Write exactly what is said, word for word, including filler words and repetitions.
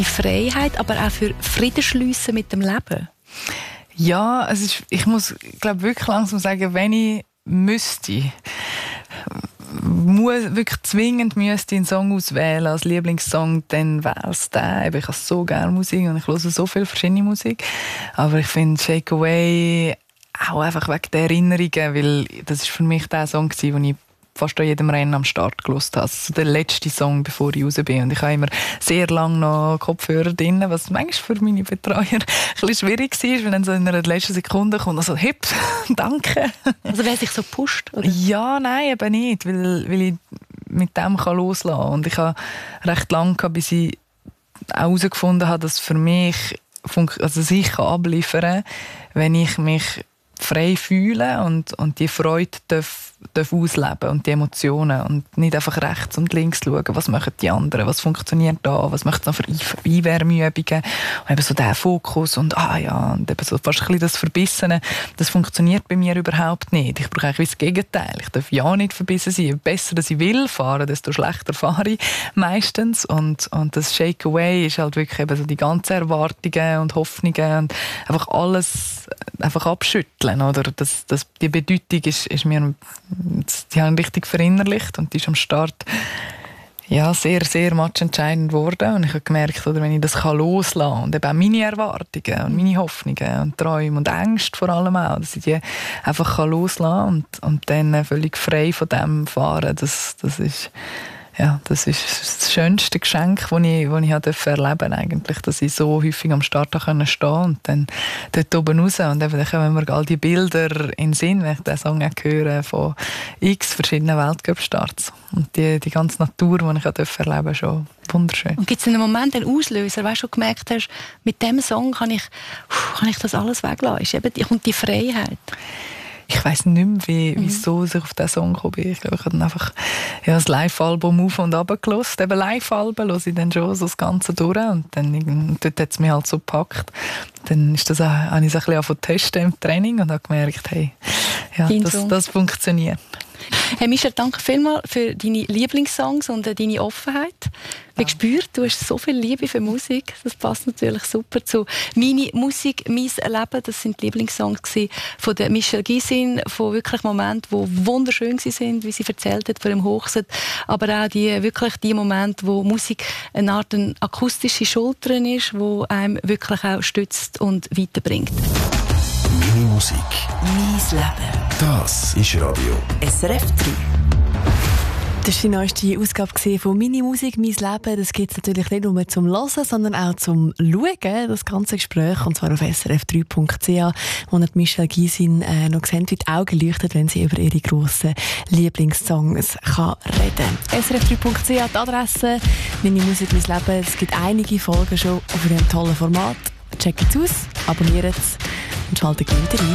Freiheit, aber auch für Frieden schliessen mit dem Leben? Ja, es ist, ich muss glaube wirklich langsam sagen, wenn ich müsste, muss, wirklich zwingend müsste einen Song auswählen als Lieblingssong, dann wäre es der. Ich habe so gerne Musik und ich höre so viel verschiedene Musik. Aber ich finde Shake Away auch einfach wegen der Erinnerungen, weil das ist für mich der Song gewesen, den ich fast an jedem Rennen am Start gehört habe. Also der letzte Song, bevor ich raus bin. Und ich habe immer sehr lange noch Kopfhörer drin, was manchmal für meine Betreuer ein bisschen schwierig war, weil dann so in einer letzten Sekunde kommt also «Hip, danke». Also wer sich so pusht? Oder? Ja, nein, eben nicht, weil, weil ich mit dem kann loslassen kann. Und ich habe recht lange gehabt, bis ich herausgefunden habe, dass für mich also ich kann abliefern, wenn ich mich frei fühle und, und die Freude darf, darf ausleben und die Emotionen und nicht einfach rechts und links schauen, was machen die anderen, was funktioniert da, was möchten noch für Einwärmeübungen und eben so der Fokus und ah ja, und eben so fast ein bisschen das Verbissene, das funktioniert bei mir überhaupt nicht. Ich brauche eigentlich das Gegenteil. Ich darf ja nicht verbissen sein. Je besser dass ich will fahren, desto schlechter fahre ich meistens und, und das Shake Away ist halt wirklich eben so die ganzen Erwartungen und Hoffnungen und einfach alles einfach abschütteln. Oder? Das, das, die Bedeutung ist, ist mir die haben richtig verinnerlicht und die ist am Start ja, sehr, sehr matchentscheidend geworden. Und ich habe gemerkt, oder, wenn ich das loslassen kann und eben auch meine Erwartungen und meine Hoffnungen und Träume und Ängste vor allem auch, dass ich die einfach loslassen kann und, und dann völlig frei von dem fahren, das, das ist ja, das ist das schönste Geschenk, das ich, das ich erleben durfte, eigentlich, dass ich so häufig am Start stehen konnte und dann dort oben raus. Und eben, dann kommen mir all die Bilder in den Sinn, wenn ich diesen Song höre, von x verschiedenen Weltcup-Starts. Und die, die ganze Natur, die ich erleben durfte, schon wunderschön. Und gibt es einen Moment, einen Auslöser, weißt du, du gemerkt hast, mit diesem Song kann ich, kann ich das alles weglassen? Ist eben, kommt die Freiheit? Ich weiss nicht mehr, wie, mhm. wieso ich auf diesen Song gekommen bin. Ich glaube, ich habe dann einfach ja, das Live-Album auf und runter gehört. Eben Live-Alben höre ich dann schon so das Ganze durch. Und dann, dort hat es mich halt so gepackt. Dann ist das auch, habe ich es ein bisschen angefangen zu testen im Training und habe gemerkt, hey, ja, das, das funktioniert. Hey Michel, danke vielmals für deine Lieblingssongs und deine Offenheit. Ich habe gespürt, du hast so viel Liebe für Musik. Das passt natürlich super zu «Meine Musik, mein Leben». Das sind die Lieblingssongs von der Michel Gysin, von wirklich Momenten, die wunderschön waren, wie sie erzählt hat von dem Hochset. Aber auch die, wirklich die Momente, wo Musik eine Art eine akustische Schulter ist, die einem wirklich auch stützt und weiterbringt. Meine Musik, mein Leben. Das ist Radio S R F drei. Das war die neueste Ausgabe von «Meine Musik, mein Leben». Das gibt es natürlich nicht nur zum Hören, sondern auch zum Schauen, das ganze Gespräch. Und zwar auf s r f drei punkt c h, wo Michel Gysin äh, noch sehen, wie die Augen leuchten, wenn sie über ihre grossen Lieblingssongs kann reden kann. s r f drei punkt c h, die Adresse «Meine Musik, mein Leben». Es gibt einige Folgen schon auf einem tollen Format. Checkt es aus, abonniert es und schaltet wieder rein.